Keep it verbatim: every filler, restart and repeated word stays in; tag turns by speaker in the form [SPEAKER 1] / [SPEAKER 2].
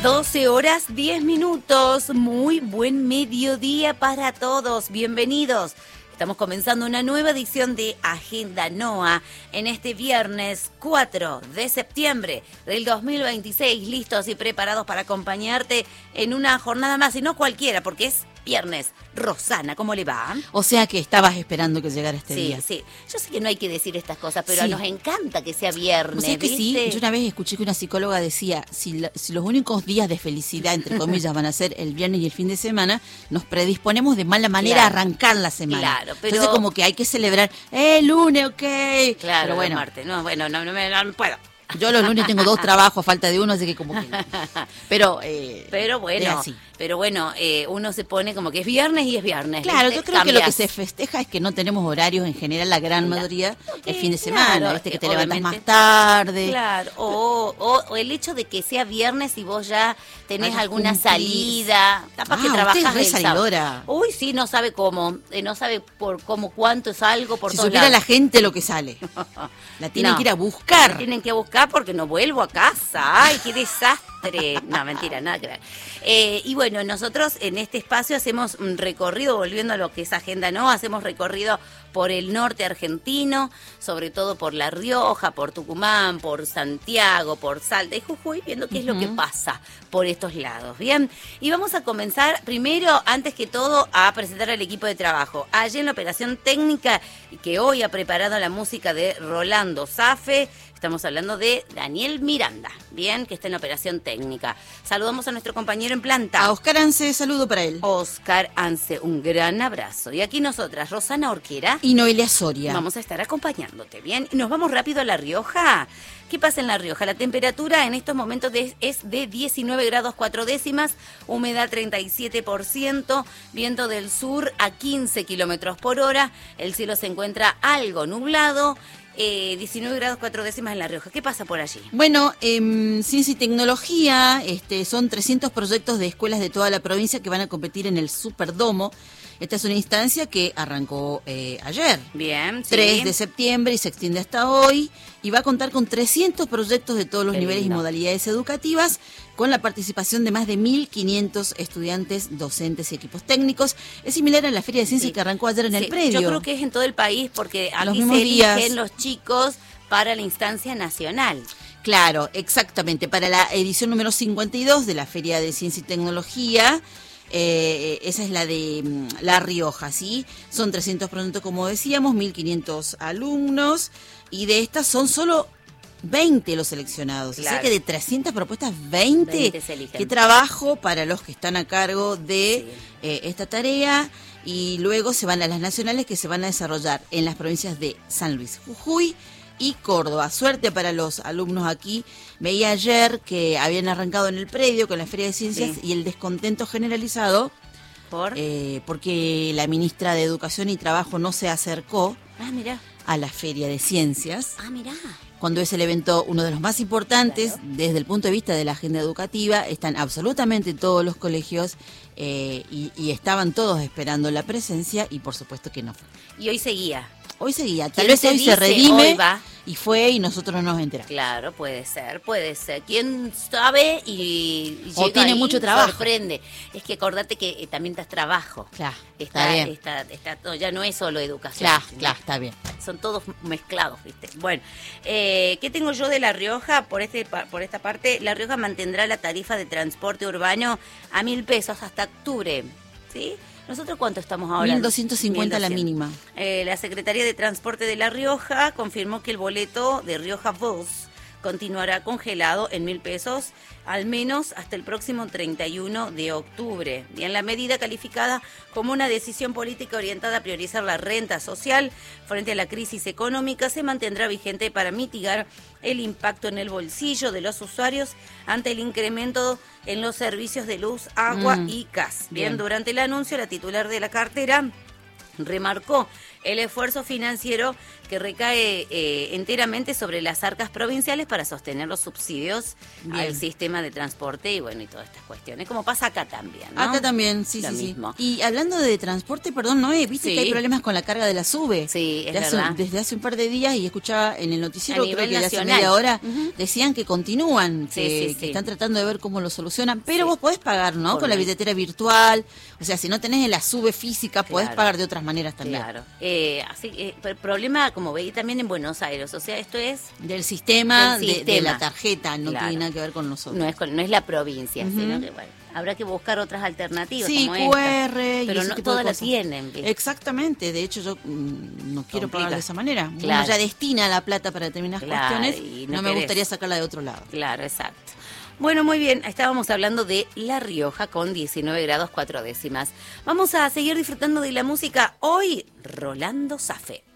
[SPEAKER 1] doce horas diez minutos, muy buen mediodía para todos, bienvenidos. Estamos comenzando una nueva edición de Agenda NOA en este viernes cuatro de septiembre del dos mil veintiséis, listos y preparados para acompañarte en una jornada más, y no cualquiera, porque es viernes. Rosana, ¿cómo le va?
[SPEAKER 2] O sea que estabas esperando que llegara este
[SPEAKER 1] sí,
[SPEAKER 2] día.
[SPEAKER 1] Sí, sí. Yo sé que no hay que decir estas cosas, pero
[SPEAKER 2] sí.
[SPEAKER 1] nos encanta que sea viernes,
[SPEAKER 2] O sea que
[SPEAKER 1] ¿viste?
[SPEAKER 2] sí, yo una vez escuché que una psicóloga decía, si, la, si los únicos días de felicidad, entre comillas, van a ser el viernes y el fin de semana, nos predisponemos de mala manera
[SPEAKER 1] claro.
[SPEAKER 2] a arrancar la semana.
[SPEAKER 1] Claro, pero...
[SPEAKER 2] Entonces como que hay que celebrar, ¡eh, lunes, ok!
[SPEAKER 1] Claro,
[SPEAKER 2] pero bueno,
[SPEAKER 1] martes. No, bueno, no, no, no, no puedo.
[SPEAKER 2] Yo los lunes tengo dos trabajos a falta de uno, así que como que no. Pero, eh,
[SPEAKER 1] pero bueno, pero bueno, eh, uno se pone como que es viernes y es viernes.
[SPEAKER 2] Claro,
[SPEAKER 1] ¿viste?
[SPEAKER 2] yo creo
[SPEAKER 1] Cambias.
[SPEAKER 2] que lo que se festeja es que no tenemos horarios en general, la gran mayoría,
[SPEAKER 1] okay,
[SPEAKER 2] el fin de
[SPEAKER 1] claro,
[SPEAKER 2] semana, ¿viste? Que te
[SPEAKER 1] obviamente.
[SPEAKER 2] levantas más tarde.
[SPEAKER 1] Claro, o, o, o el hecho de que sea viernes y vos ya tenés
[SPEAKER 2] Ay,
[SPEAKER 1] alguna
[SPEAKER 2] cumplís.
[SPEAKER 1] salida, capaz
[SPEAKER 2] ah,
[SPEAKER 1] que trabajas
[SPEAKER 2] usted es
[SPEAKER 1] el
[SPEAKER 2] re salidora.
[SPEAKER 1] sábado. Uy, sí, no sabe cómo, eh, no sabe por cómo, cuánto es algo, por
[SPEAKER 2] Si
[SPEAKER 1] todos
[SPEAKER 2] supiera
[SPEAKER 1] lados.
[SPEAKER 2] la gente lo que sale. La tienen
[SPEAKER 1] No,
[SPEAKER 2] que ir a buscar.
[SPEAKER 1] La tienen que buscar porque no vuelvo a casa. Ay, qué desastre. No, mentira, nada que ver. Eh, y bueno, nosotros en este espacio hacemos un recorrido, volviendo a lo que es Agenda No, hacemos recorrido por el norte argentino, sobre todo por La Rioja, por Tucumán, por Santiago, por Salta y Jujuy, viendo qué es
[SPEAKER 2] Uh-huh.
[SPEAKER 1] lo que pasa por estos lados. Bien, y vamos a comenzar primero, antes que todo, a presentar al equipo de trabajo. Allí en la operación técnica, que hoy ha preparado la música de Rolando Zafe, estamos hablando de Daniel Miranda, bien, que está en la operación técnica. Saludamos a nuestro compañero en planta.
[SPEAKER 2] A Oscar Ance, saludo para él.
[SPEAKER 1] Oscar Ance, un gran abrazo. Y aquí nosotras, Rosana Orquera
[SPEAKER 2] y Noelia Soria.
[SPEAKER 1] Vamos a estar acompañándote, ¿bien? Nos vamos rápido a La Rioja. ¿Qué pasa en La Rioja? La temperatura en estos momentos de, es de diecinueve grados cuatro décimas, humedad treinta y siete por ciento, viento del sur a quince kilómetros por hora, el cielo se encuentra algo nublado. Eh, diecinueve grados cuatro décimas en La Rioja. ¿Qué pasa por allí?
[SPEAKER 2] Bueno, eh, ciencia y tecnología, este, son trescientos proyectos de escuelas de toda la provincia que van a competir en el Superdomo. Esta es una instancia que arrancó eh, ayer,
[SPEAKER 1] Bien, sí.
[SPEAKER 2] tres de septiembre, y se extiende hasta hoy, y va a contar con trescientos proyectos de todos los
[SPEAKER 1] Qué
[SPEAKER 2] niveles
[SPEAKER 1] lindo.
[SPEAKER 2] y modalidades educativas, con la participación de más de mil quinientos estudiantes, docentes y equipos técnicos. Es similar a la Feria de Ciencias
[SPEAKER 1] Sí.
[SPEAKER 2] que arrancó ayer en
[SPEAKER 1] Sí,
[SPEAKER 2] el predio.
[SPEAKER 1] Yo creo que es en todo el país, porque
[SPEAKER 2] Los
[SPEAKER 1] aquí
[SPEAKER 2] mismos
[SPEAKER 1] se eligen
[SPEAKER 2] días.
[SPEAKER 1] los chicos para la instancia nacional.
[SPEAKER 2] Claro, exactamente. Para la edición número cincuenta y dos de la Feria de Ciencia y Tecnología, eh, esa es la de mm, La Rioja, ¿sí? Son trescientos proyectos, como decíamos, mil quinientos alumnos, y de estas son solo veinte los seleccionados.
[SPEAKER 1] Claro.
[SPEAKER 2] O sea que de trescientas propuestas, veinte.
[SPEAKER 1] veinte se eligen.
[SPEAKER 2] Qué trabajo para los que están a cargo de
[SPEAKER 1] Sí.
[SPEAKER 2] eh, esta tarea. Y luego se van a las nacionales, que se van a desarrollar en las provincias de San Luis, Jujuy y Córdoba. Suerte para los alumnos aquí. Veía ayer que habían arrancado en el predio con la Feria de Ciencias,
[SPEAKER 1] Sí.
[SPEAKER 2] y el descontento generalizado
[SPEAKER 1] ¿Por?
[SPEAKER 2] eh, porque la ministra de Educación y Trabajo no se acercó
[SPEAKER 1] Ah, mirá.
[SPEAKER 2] a la Feria de Ciencias,
[SPEAKER 1] Ah, mirá.
[SPEAKER 2] cuando es el evento uno de los más importantes.
[SPEAKER 1] Claro.
[SPEAKER 2] Desde el punto de vista de la agenda educativa. Están absolutamente todos los colegios eh, y, y estaban todos esperando la presencia, y por supuesto que no fue.
[SPEAKER 1] Y hoy seguía.
[SPEAKER 2] Hoy seguía, tal
[SPEAKER 1] ¿Quién
[SPEAKER 2] vez
[SPEAKER 1] te
[SPEAKER 2] hoy
[SPEAKER 1] dice,
[SPEAKER 2] se redime
[SPEAKER 1] hoy va?
[SPEAKER 2] y fue, y nosotros no nos enteramos.
[SPEAKER 1] Claro, puede ser, puede ser. ¿Quién sabe? Y, y
[SPEAKER 2] O
[SPEAKER 1] llega
[SPEAKER 2] tiene
[SPEAKER 1] ahí,
[SPEAKER 2] mucho trabajo.
[SPEAKER 1] sorprende. Es que acordate que eh, también estás trabajo.
[SPEAKER 2] Claro,
[SPEAKER 1] Está,
[SPEAKER 2] está bien.
[SPEAKER 1] está, está, no, ya no es solo educación.
[SPEAKER 2] Claro,
[SPEAKER 1] sino
[SPEAKER 2] claro, está bien.
[SPEAKER 1] Son todos mezclados, ¿viste? Bueno, eh, ¿qué tengo yo de La Rioja? Por este pa- por esta parte, La Rioja mantendrá la tarifa de transporte urbano a mil pesos hasta octubre, ¿sí? ¿Nosotros cuánto estamos ahora?
[SPEAKER 2] mil doscientos cincuenta la
[SPEAKER 1] mil doscientos.
[SPEAKER 2] mínima.
[SPEAKER 1] Eh, la Secretaría de Transporte de La Rioja confirmó que el boleto de Rioja Bus continuará congelado en mil pesos, al menos hasta el próximo treinta y uno de octubre. Bien, la medida calificada como una decisión política orientada a priorizar la renta social frente a la crisis económica se mantendrá vigente para mitigar el impacto en el bolsillo de los usuarios ante el incremento en los servicios de luz, agua
[SPEAKER 2] Mm,
[SPEAKER 1] y gas. Bien,
[SPEAKER 2] bien.
[SPEAKER 1] durante el anuncio, la titular de la cartera remarcó el esfuerzo financiero que recae eh, enteramente sobre las arcas provinciales para sostener los subsidios
[SPEAKER 2] Bien.
[SPEAKER 1] al sistema de transporte y bueno, y todas estas cuestiones, como pasa acá también, ¿no?
[SPEAKER 2] Acá también, sí,
[SPEAKER 1] Lo
[SPEAKER 2] sí,
[SPEAKER 1] mismo.
[SPEAKER 2] sí. Y hablando de transporte, perdón, Noé, viste
[SPEAKER 1] Sí.
[SPEAKER 2] que hay problemas con la carga de la SUBE.
[SPEAKER 1] Sí, es
[SPEAKER 2] desde hace,
[SPEAKER 1] verdad.
[SPEAKER 2] desde hace un par de días, y escuchaba en el noticiero,
[SPEAKER 1] A
[SPEAKER 2] creo
[SPEAKER 1] nivel
[SPEAKER 2] que de hace
[SPEAKER 1] nacional.
[SPEAKER 2] media hora,
[SPEAKER 1] Ujú.
[SPEAKER 2] decían que continúan,
[SPEAKER 1] Sí,
[SPEAKER 2] que,
[SPEAKER 1] sí,
[SPEAKER 2] que
[SPEAKER 1] sí.
[SPEAKER 2] están tratando de ver cómo lo solucionan, pero
[SPEAKER 1] Sí.
[SPEAKER 2] vos podés pagar, ¿no?
[SPEAKER 1] Por
[SPEAKER 2] Con la
[SPEAKER 1] la-
[SPEAKER 2] billetera virtual, o sea, si no tenés la SUBE física, podés
[SPEAKER 1] Claro.
[SPEAKER 2] pagar de otras maneras también.
[SPEAKER 1] Claro. Eh, así que, el problema, como veí también en Buenos Aires, o sea, esto es
[SPEAKER 2] Del sistema,
[SPEAKER 1] Del
[SPEAKER 2] de- De,
[SPEAKER 1] sistema.
[SPEAKER 2] la tarjeta, no
[SPEAKER 1] Claro.
[SPEAKER 2] tiene nada que ver con nosotros.
[SPEAKER 1] no es con- no es la provincia,
[SPEAKER 2] Ujú.
[SPEAKER 1] sino que bueno, habrá que buscar otras alternativas
[SPEAKER 2] Sí,
[SPEAKER 1] como
[SPEAKER 2] Q
[SPEAKER 1] esta.
[SPEAKER 2] R y
[SPEAKER 1] Pero
[SPEAKER 2] ese
[SPEAKER 1] no
[SPEAKER 2] tipo de
[SPEAKER 1] todas la
[SPEAKER 2] cosas.
[SPEAKER 1] tienen, ¿viste?
[SPEAKER 2] Exactamente, de hecho yo mm, no quiero
[SPEAKER 1] Complica.
[SPEAKER 2] pagar de esa manera.
[SPEAKER 1] Claro.
[SPEAKER 2] Uno ya destina la plata para determinadas
[SPEAKER 1] Claro,
[SPEAKER 2] cuestiones,
[SPEAKER 1] y
[SPEAKER 2] no,
[SPEAKER 1] no
[SPEAKER 2] me
[SPEAKER 1] querés.
[SPEAKER 2] gustaría sacarla de otro lado.
[SPEAKER 1] Claro, exacto. Bueno, muy bien, estábamos hablando de La Rioja con diecinueve grados cuatro décimas. Vamos a seguir disfrutando de la música hoy, Rolando Zafé.